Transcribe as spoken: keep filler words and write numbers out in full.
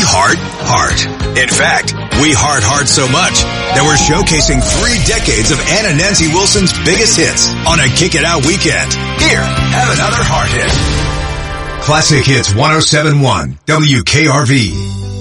heart heart. In fact, we heart heart so much that we're showcasing three decades of Anna Nancy Wilson's biggest hits on a Kick It Out weekend. Here, have another heart hit. Classic Hits one oh seven point one W K R V.